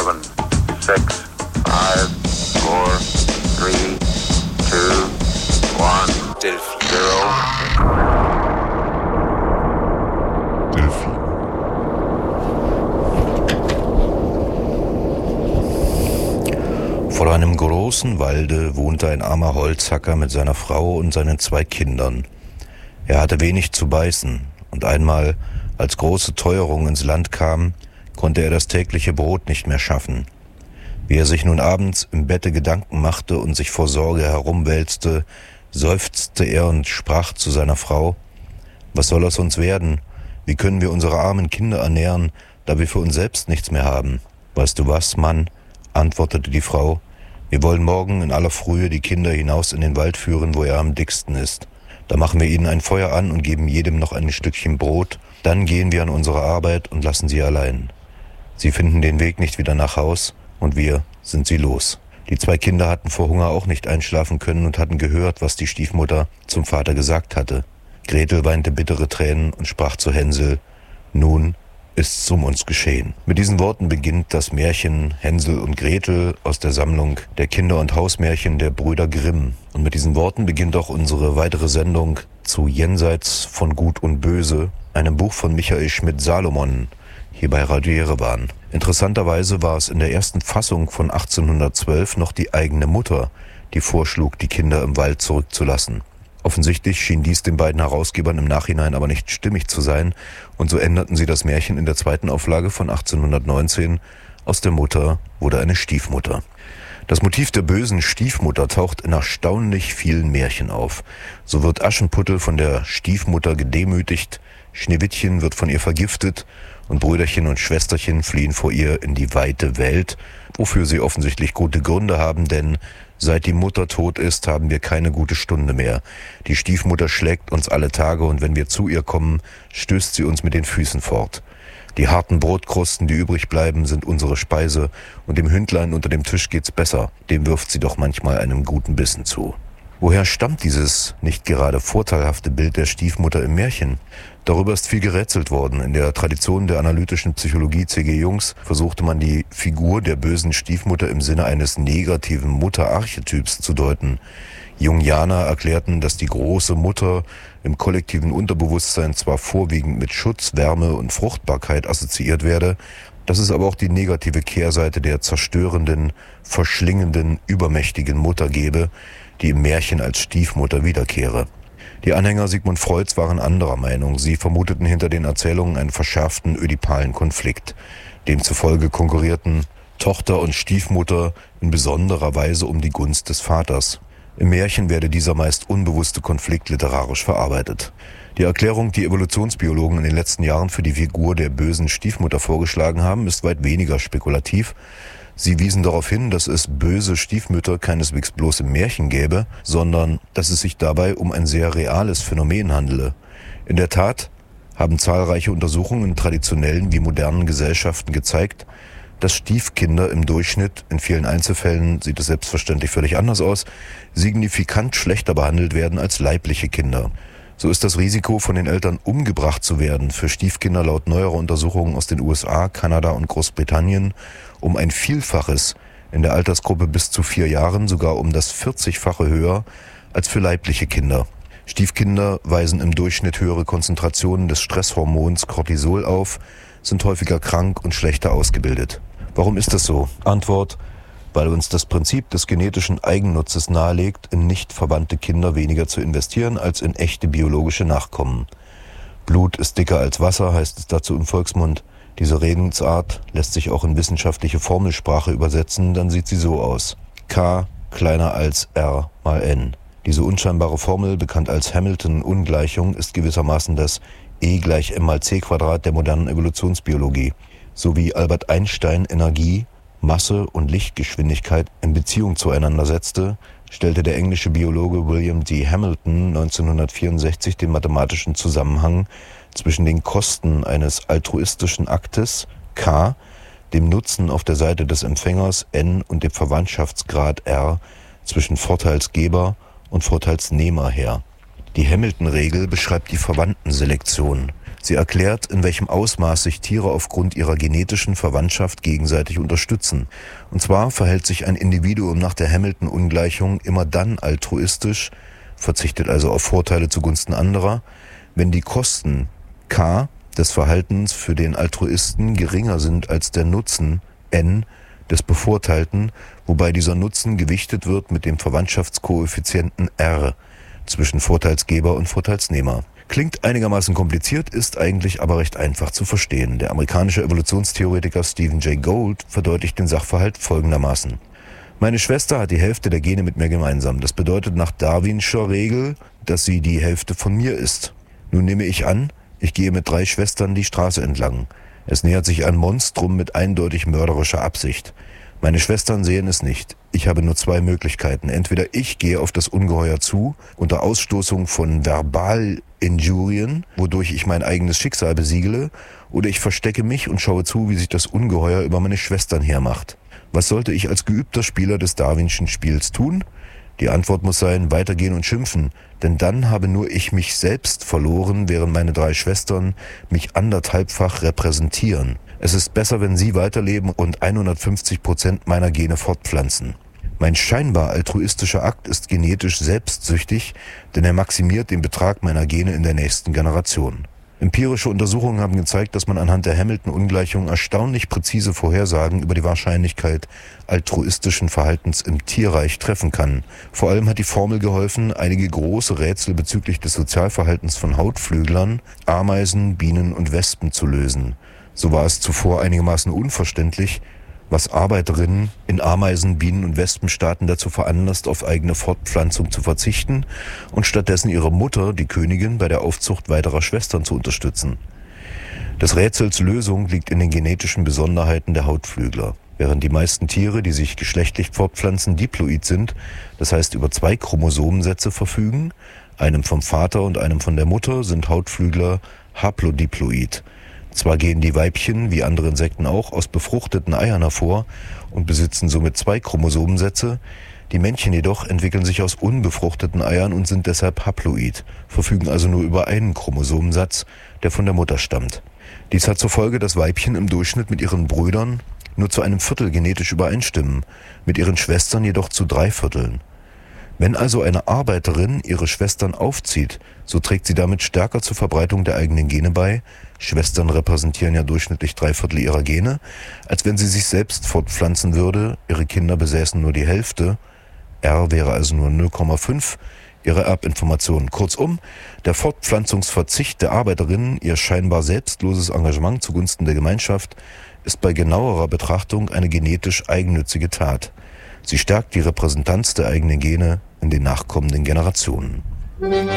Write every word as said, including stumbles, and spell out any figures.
seven, six, five, four, three, two, one, Delphi. Zero. Delphi. Vor einem großen Walde wohnte ein armer Holzhacker mit seiner Frau und seinen zwei Kindern. Er hatte wenig zu beißen, und einmal, als große Teuerung ins Land kam, konnte er das tägliche Brot nicht mehr schaffen. Wie er sich nun abends im Bette Gedanken machte und sich vor Sorge herumwälzte, seufzte er und sprach zu seiner Frau: »Was soll aus uns werden? Wie können wir unsere armen Kinder ernähren, da wir für uns selbst nichts mehr haben?« »Weißt du was, Mann?«, antwortete die Frau. »Wir wollen morgen in aller Frühe die Kinder hinaus in den Wald führen, wo er am dicksten ist. Da machen wir ihnen ein Feuer an und geben jedem noch ein Stückchen Brot. Dann gehen wir an unsere Arbeit und lassen sie allein. Sie finden den Weg nicht wieder nach Haus und wir sind sie los.« Die zwei Kinder hatten vor Hunger auch nicht einschlafen können und hatten gehört, was die Stiefmutter zum Vater gesagt hatte. Gretel weinte bittere Tränen und sprach zu Hänsel: »Nun ist's um uns geschehen.« Mit diesen Worten beginnt das Märchen Hänsel und Gretel aus der Sammlung der Kinder- und Hausmärchen der Brüder Grimm. Und mit diesen Worten beginnt auch unsere weitere Sendung zu Jenseits von Gut und Böse, einem Buch von Michael Schmidt-Salomon, hier bei Radio Jerewan. Interessanterweise war es in der ersten Fassung von achtzehnhundertzwölf noch die eigene Mutter, die vorschlug, die Kinder im Wald zurückzulassen. Offensichtlich schien dies den beiden Herausgebern im Nachhinein aber nicht stimmig zu sein, und so änderten sie das Märchen in der zweiten Auflage von achtzehnhundertneunzehn. Aus der Mutter wurde eine Stiefmutter. Das Motiv der bösen Stiefmutter taucht in erstaunlich vielen Märchen auf. So wird Aschenputtel von der Stiefmutter gedemütigt, Schneewittchen wird von ihr vergiftet und Brüderchen und Schwesterchen fliehen vor ihr in die weite Welt, wofür sie offensichtlich gute Gründe haben, denn seit die Mutter tot ist, haben wir keine gute Stunde mehr. Die Stiefmutter schlägt uns alle Tage, und wenn wir zu ihr kommen, stößt sie uns mit den Füßen fort. Die harten Brotkrusten, die übrig bleiben, sind unsere Speise, und dem Hündlein unter dem Tisch geht's besser, dem wirft sie doch manchmal einen guten Bissen zu. Woher stammt dieses nicht gerade vorteilhafte Bild der Stiefmutter im Märchen? Darüber ist viel gerätselt worden. In der Tradition der analytischen Psychologie C G Jungs versuchte man, die Figur der bösen Stiefmutter im Sinne eines negativen Mutterarchetyps zu deuten. Jungianer erklärten, dass die große Mutter im kollektiven Unterbewusstsein zwar vorwiegend mit Schutz, Wärme und Fruchtbarkeit assoziiert werde, dass es aber auch die negative Kehrseite der zerstörenden, verschlingenden, übermächtigen Mutter gebe, die im Märchen als Stiefmutter wiederkehre. Die Anhänger Sigmund Freuds waren anderer Meinung. Sie vermuteten hinter den Erzählungen einen verschärften ödipalen Konflikt. Demzufolge konkurrierten Tochter und Stiefmutter in besonderer Weise um die Gunst des Vaters. Im Märchen werde dieser meist unbewusste Konflikt literarisch verarbeitet. Die Erklärung, die Evolutionsbiologen in den letzten Jahren für die Figur der bösen Stiefmutter vorgeschlagen haben, ist weit weniger spekulativ. Sie wiesen darauf hin, dass es böse Stiefmütter keineswegs bloß im Märchen gäbe, sondern dass es sich dabei um ein sehr reales Phänomen handele. In der Tat haben zahlreiche Untersuchungen in traditionellen wie modernen Gesellschaften gezeigt, dass Stiefkinder im Durchschnitt, in vielen Einzelfällen sieht es selbstverständlich völlig anders aus, signifikant schlechter behandelt werden als leibliche Kinder. So ist das Risiko, von den Eltern umgebracht zu werden, für Stiefkinder laut neuerer Untersuchungen aus den U S A, Kanada und Großbritannien um ein Vielfaches in der Altersgruppe bis zu vier Jahren, sogar um das vierzigfache höher als für leibliche Kinder. Stiefkinder weisen im Durchschnitt höhere Konzentrationen des Stresshormons Cortisol auf, sind häufiger krank und schlechter ausgebildet. Warum ist das so? Antwort: Weil uns das Prinzip des genetischen Eigennutzes nahelegt, in nicht verwandte Kinder weniger zu investieren als in echte biologische Nachkommen. Blut ist dicker als Wasser, heißt es dazu im Volksmund. Diese Redensart lässt sich auch in wissenschaftliche Formelsprache übersetzen, dann sieht sie so aus: K kleiner als R mal N. Diese unscheinbare Formel, bekannt als Hamilton-Ungleichung, ist gewissermaßen das E gleich M mal C Quadrat der modernen Evolutionsbiologie. So wie Albert Einstein Energie, Masse und Lichtgeschwindigkeit in Beziehung zueinander setzte, stellte der englische Biologe William D. Hamilton neunzehnhundertvierundsechzig den mathematischen Zusammenhang zwischen den Kosten eines altruistischen Aktes, K, dem Nutzen auf der Seite des Empfängers, N, und dem Verwandtschaftsgrad, R, zwischen Vorteilsgeber und Vorteilsnehmer her. Die Hamilton-Regel beschreibt die Verwandtenselektion. Sie erklärt, in welchem Ausmaß sich Tiere aufgrund ihrer genetischen Verwandtschaft gegenseitig unterstützen. Und zwar verhält sich ein Individuum nach der Hamilton-Ungleichung immer dann altruistisch, verzichtet also auf Vorteile zugunsten anderer, wenn die Kosten K des Verhaltens für den Altruisten geringer sind als der Nutzen N des Bevorteilten, wobei dieser Nutzen gewichtet wird mit dem Verwandtschaftskoeffizienten R zwischen Vorteilsgeber und Vorteilsnehmer. Klingt einigermaßen kompliziert, ist eigentlich aber recht einfach zu verstehen. Der amerikanische Evolutionstheoretiker Stephen Jay Gould verdeutlicht den Sachverhalt folgendermaßen. Meine Schwester hat die Hälfte der Gene mit mir gemeinsam. Das bedeutet nach Darwinscher Regel, dass sie die Hälfte von mir ist. Nun nehme ich an, ich gehe mit drei Schwestern die Straße entlang. Es nähert sich ein Monstrum mit eindeutig mörderischer Absicht. Meine Schwestern sehen es nicht. Ich habe nur zwei Möglichkeiten. Entweder ich gehe auf das Ungeheuer zu, unter Ausstoßung von Verbalinjurien, wodurch ich mein eigenes Schicksal besiegele, oder ich verstecke mich und schaue zu, wie sich das Ungeheuer über meine Schwestern hermacht. Was sollte ich als geübter Spieler des Darwinschen Spiels tun? Die Antwort muss sein, weitergehen und schimpfen, denn dann habe nur ich mich selbst verloren, während meine drei Schwestern mich anderthalbfach repräsentieren. Es ist besser, wenn sie weiterleben und hundertfünfzig Prozent meiner Gene fortpflanzen. Mein scheinbar altruistischer Akt ist genetisch selbstsüchtig, denn er maximiert den Betrag meiner Gene in der nächsten Generation. Empirische Untersuchungen haben gezeigt, dass man anhand der Hamilton-Ungleichung erstaunlich präzise Vorhersagen über die Wahrscheinlichkeit altruistischen Verhaltens im Tierreich treffen kann. Vor allem hat die Formel geholfen, einige große Rätsel bezüglich des Sozialverhaltens von Hautflüglern, Ameisen, Bienen und Wespen zu lösen. So war es zuvor einigermaßen unverständlich, was Arbeiterinnen in Ameisen-, Bienen- und Wespenstaaten dazu veranlasst, auf eigene Fortpflanzung zu verzichten und stattdessen ihre Mutter, die Königin, bei der Aufzucht weiterer Schwestern zu unterstützen. Des Rätsels Lösung liegt in den genetischen Besonderheiten der Hautflügler. Während die meisten Tiere, die sich geschlechtlich fortpflanzen, diploid sind, das heißt über zwei Chromosomensätze verfügen, einem vom Vater und einem von der Mutter, sind Hautflügler haplodiploid. Zwar gehen die Weibchen, wie andere Insekten auch, aus befruchteten Eiern hervor und besitzen somit zwei Chromosomensätze, die Männchen jedoch entwickeln sich aus unbefruchteten Eiern und sind deshalb haploid, verfügen also nur über einen Chromosomensatz, der von der Mutter stammt. Dies hat zur Folge, dass Weibchen im Durchschnitt mit ihren Brüdern nur zu einem Viertel genetisch übereinstimmen, mit ihren Schwestern jedoch zu drei Vierteln. Wenn also eine Arbeiterin ihre Schwestern aufzieht, so trägt sie damit stärker zur Verbreitung der eigenen Gene bei, Schwestern repräsentieren ja durchschnittlich drei Viertel ihrer Gene, als wenn sie sich selbst fortpflanzen würde, ihre Kinder besäßen nur die Hälfte, R wäre also nur null Komma fünf, ihre Erbinformationen. Kurzum, der Fortpflanzungsverzicht der Arbeiterinnen, ihr scheinbar selbstloses Engagement zugunsten der Gemeinschaft, ist bei genauerer Betrachtung eine genetisch eigennützige Tat. Sie stärkt die Repräsentanz der eigenen Gene in den nachkommenden Generationen.